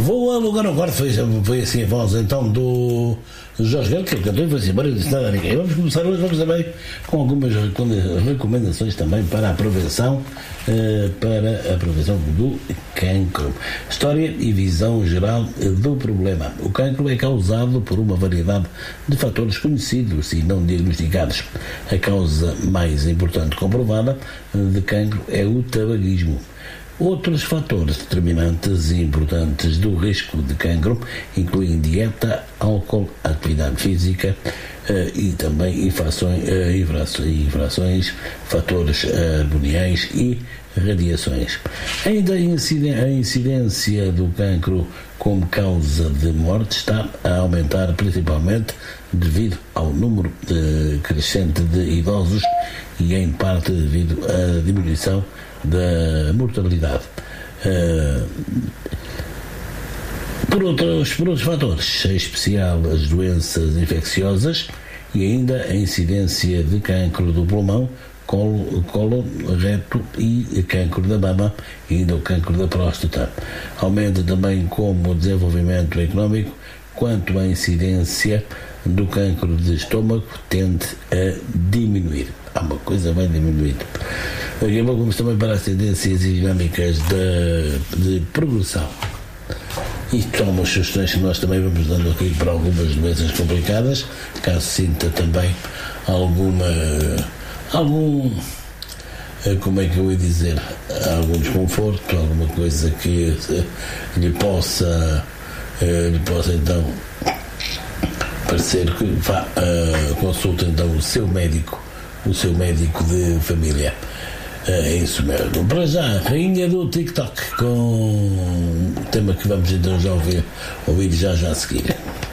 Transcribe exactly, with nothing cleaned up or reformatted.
Vou alugar um quarto, foi, foi assim a voz então do Jorge Guerra, que ele cantou e foi-se embora e disse nada a ninguém. Vamos começar hoje, vamos também com algumas recomendações também para a prevenção, eh, para a prevenção do cancro. História e visão geral do problema. O cancro é causado por uma variedade de fatores conhecidos e não diagnosticados. A causa mais importante comprovada de cancro é o tabagismo. Outros fatores determinantes e importantes do risco de cancro incluem dieta, álcool, atividade física uh, e também infrações, uh, infrações, infrações fatores hormoniais e radiações. Ainda a incidência do cancro como causa de morte está a aumentar principalmente devido ao número de, crescente de idosos e em parte devido à diminuição da mortalidade. Uh, por, outros, por outros fatores, em especial as doenças infecciosas e ainda a incidência de cancro do pulmão, colo, colo reto e cancro da mama e ainda o cancro da próstata. Aumenta também como o desenvolvimento económico, quanto à incidência do cancro de estômago tende a diminuir. Há uma coisa bem diminuída. Aqui vamos também para as tendências e dinâmicas de, de progressão. Isto são umas sugestões que nós também vamos dando aqui para algumas doenças complicadas, caso sinta também alguma, algum, como é que eu ia dizer, algum desconforto, alguma coisa que lhe possa, lhe possa então parecer que vá, uh, consulte então o seu médico, o seu médico de família. É isso mesmo. Para já, rainha do TikTok, com o tema que vamos então já ouvir, ouvir já já a seguir.